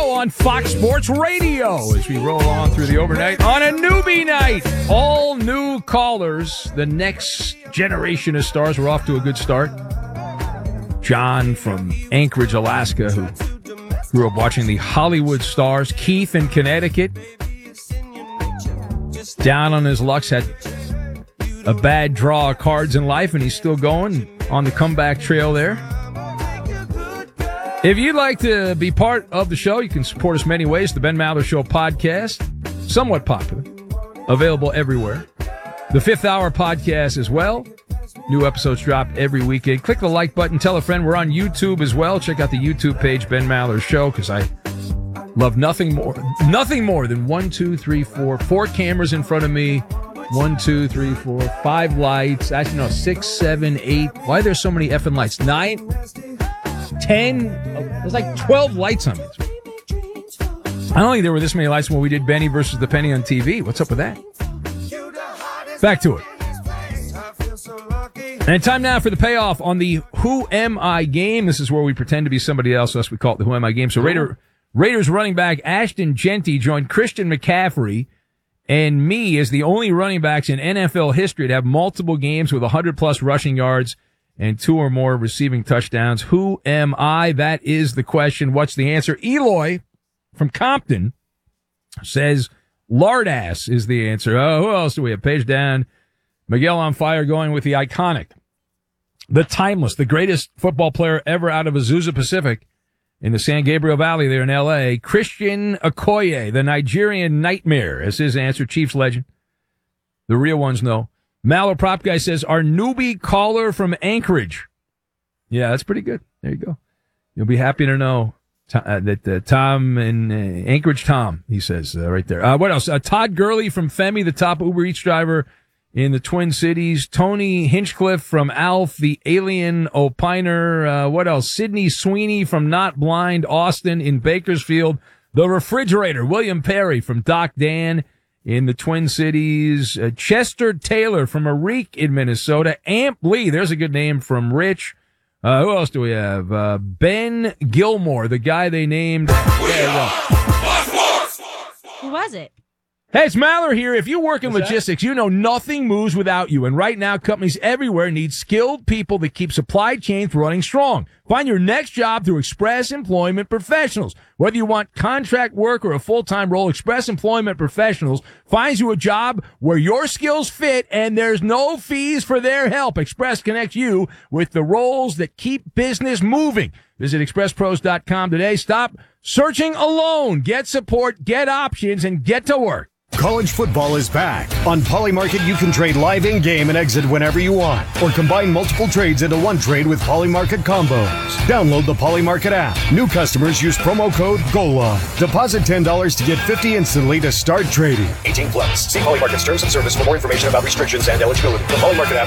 show on Fox Sports Radio as we roll on through the overnight on a newbie night. All new callers, the next generation of stars. We're off to a good start. John from Anchorage, Alaska, who grew up watching the Hollywood Stars. Keith in Connecticut, down on his luck, had a bad draw of cards in life, and he's still going on the comeback trail there. If you'd like to be part of the show, you can support us many ways. The Ben Maller Show podcast, somewhat popular, available everywhere. The Fifth Hour podcast as well. New episodes drop every weekend. Click the like button. Tell a friend. We're on YouTube as well. Check out the YouTube page, Ben Maller Show, because I love nothing more than 4 cameras in front of me. 1, 2, 3, 4, 5 lights. Actually, no, 6, 7, 8. Why are there so many effing lights? 9, 10. There's like 12 lights on this. I don't think there were this many lights when we did Benny versus the Penny on TV. What's up with that? Back to it. And time now for the payoff on the Who Am I game. This is where we pretend to be somebody else, thus we call it the Who Am I game. So Raiders running back Ashton Jeanty joined Christian McCaffrey and me as the only running backs in NFL history to have multiple games with 100-plus rushing yards and 2 or more receiving touchdowns. Who am I? That is the question. What's the answer? Eloy from Compton says Lardass is the answer. Who else do we have? Page down. Miguel on fire going with the iconic, the timeless, the greatest football player ever out of Azusa Pacific in the San Gabriel Valley there in L.A., Christian Okoye, the Nigerian nightmare, as his answer. Chiefs legend. The real ones know. Maller Prop Guy says, our newbie caller from Anchorage. Yeah, that's pretty good. There you go. You'll be happy to know that Tom in Anchorage Tom, he says right there. What else? Todd Gurley from Femi, the top Uber Eats driver in the Twin Cities. Tony Hinchcliffe from Alf, the alien opiner. What else? Sydney Sweeney from Not Blind, Austin in Bakersfield. The refrigerator, William Perry from Doc Dan in the Twin Cities. Chester Taylor from Arique in Minnesota. Amp Lee, there's a good name, from Rich. Who else do we have? Ben Gilmore, the guy they named. Who was it? Hey, it's Maller here. If you work in logistics, you know nothing moves without you. And right now, companies everywhere need skilled people that keep supply chains running strong. Find your next job through Express Employment Professionals. Whether you want contract work or a full-time role, Express Employment Professionals finds you a job where your skills fit and there's no fees for their help. Express connects you with the roles that keep business moving. Visit expresspros.com today. Stop searching alone. Get support, get options, and get to work. College football is back. On Polymarket, you can trade live in-game and exit whenever you want, or combine multiple trades into one trade with Polymarket combos. Download the Polymarket app. New customers use promo code GOLON. Deposit $10 to get $50 instantly to start trading. 18 plus. See Polymarket's terms and service for more information about restrictions and eligibility. The Polymarket app